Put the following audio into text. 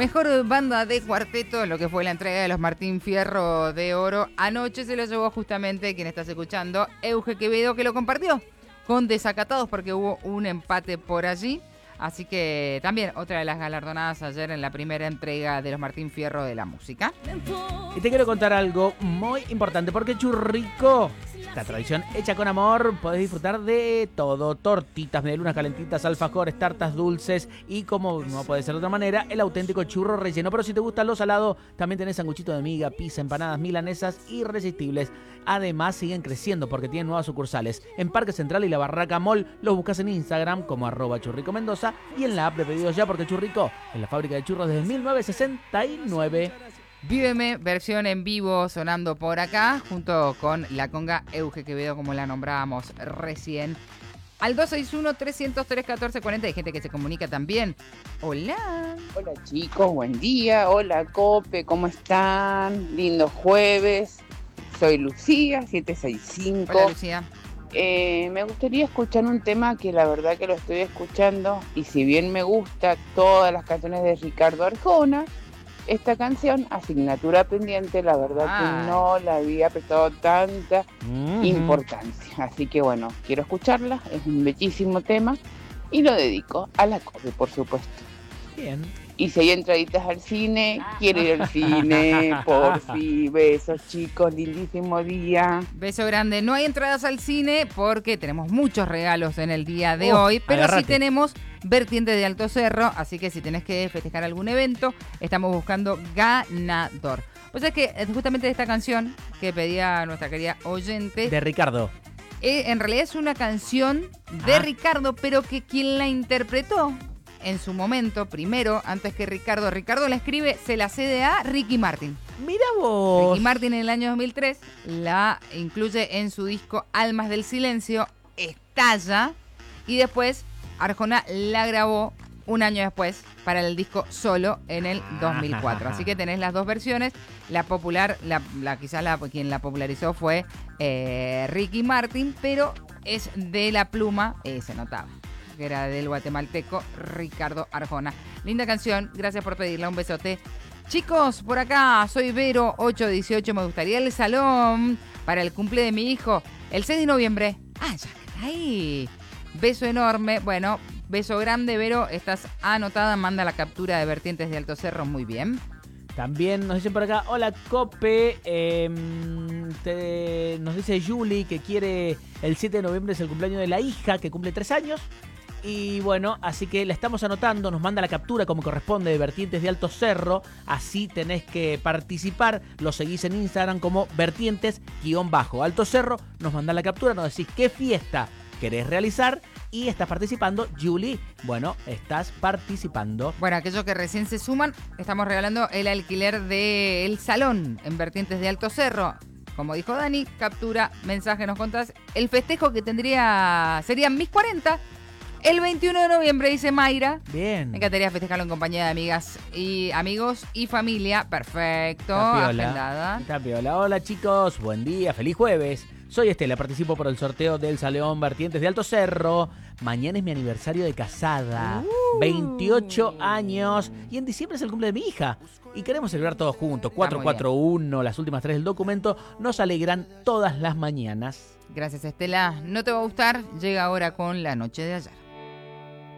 Mejor banda de cuarteto, lo que fue la entrega de los Martín Fierro de Oro. Anoche se lo llevó justamente quien estás escuchando, Euge Quevedo, que lo compartió con Desacatados porque hubo un empate por allí. Así que también otra de las galardonadas ayer en la primera entrega de los Martín Fierro de la música. Y te quiero contar algo muy importante porque Churrico, la tradición hecha con amor, podés disfrutar de todo: tortitas, medialunas calentitas, alfajores, tartas dulces y, como no puede ser de otra manera, el auténtico churro relleno. Pero si te gusta lo salado, también tenés sanguchito de miga, pizza, empanadas milanesas irresistibles. Además siguen creciendo porque tienen nuevas sucursales en Parque Central y la Barraca Mall. Los buscas en Instagram como @churricomendoza y en la app de Pedidos Ya, porque Churrico es la fábrica de churros desde 1969. Víveme, versión en vivo sonando por acá, junto con la conga Euge Quevedo, como la nombrábamos recién. Al 261-303-1440 hay gente que se comunica también. Hola. Hola chicos, buen día. Hola Cope, ¿cómo están? Lindo jueves. Soy Lucía, 765. Hola, Lucía. Me gustaría escuchar un tema que la verdad que lo estoy escuchando, y si bien me gusta todas las canciones de Ricardo Arjona, esta canción, Asignatura Pendiente, la verdad que no la había prestado tanta importancia. Así que bueno, quiero escucharla, es un bellísimo tema y lo dedico a la Cope, por supuesto. Bien. Y si hay entraditas al cine, quiero ir al cine, por fin. Besos chicos, lindísimo día. Beso grande. No hay entradas al cine porque tenemos muchos regalos en el día de hoy, pero agárrate. sí tenemos vertientes de Alto Cerro, así que si tenés que festejar algún evento, estamos buscando ganador. O sea que justamente esta canción que pedía nuestra querida oyente, De Ricardo. en realidad es una canción de Ricardo, pero que quien la interpretó en su momento, primero, antes que Ricardo la escribe, se la cede a Ricky Martin. Mira vos. Ricky Martin en el año 2003 la incluye en su disco Almas del Silencio, estalla, y después Arjona la grabó un año después para el disco Solo en el 2004. Así que tenés las dos versiones. La popular, quien la popularizó fue Ricky Martin, pero es de la pluma, se notaba que era del guatemalteco Ricardo Arjona. Linda canción, gracias por pedirla, un besote. Chicos, por acá, soy Vero, 818, me gustaría el salón para el cumple de mi hijo, el 6 de noviembre. Ya está ahí. Beso enorme, bueno, beso grande, Vero, estás anotada, manda la captura de Vertientes de Alto Cerro, muy bien. También nos dicen por acá, hola Cope, nos dice Julie que quiere el 7 de noviembre, es el cumpleaños de la hija que cumple 3 años. Y bueno, así que la estamos anotando, nos manda la captura como corresponde de Vertientes de Alto Cerro, así tenés que participar, lo seguís en Instagram como Vertientes_Alto Cerro, nos manda la captura, nos decís qué fiesta querés realizar y estás participando. Julie, bueno, estás participando. Bueno, aquellos que recién se suman, estamos regalando el alquiler del salón en Vertientes de Alto Cerro. Como dijo Dani, captura, mensaje, nos contás. El festejo que serían mis 40. El 21 de noviembre, dice Mayra. Bien. Me encantaría festejarlo en compañía de amigas y amigos y familia. Perfecto. Está piola. Agendada. Está piola. Hola chicos, buen día, feliz jueves. Soy Estela, participo por el sorteo del Salón Vertientes de Alto Cerro. Mañana es mi aniversario de casada. 28 años. Y en diciembre es el cumple de mi hija. Y queremos celebrar todos juntos. 441, las últimas 3 del documento, nos alegran todas las mañanas. Gracias, Estela. No te va a gustar. Llega ahora con La Noche de Ayer.